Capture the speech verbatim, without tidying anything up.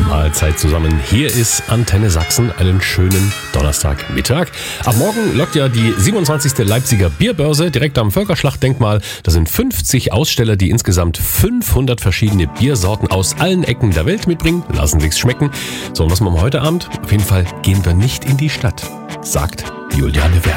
Mahlzeit zusammen. Hier ist Antenne Sachsen. Einen schönen Donnerstagmittag. Ab morgen lockt ja die siebenundzwanzigste Leipziger Bierbörse direkt am Völkerschlachtdenkmal. Da sind fünfzig Aussteller, die insgesamt fünfhundert verschiedene Biersorten aus allen Ecken der Welt mitbringen. Lassen sich's schmecken. So, und was machen wir heute Abend? Auf jeden Fall gehen wir nicht in die Stadt, sagt Juliane Werner.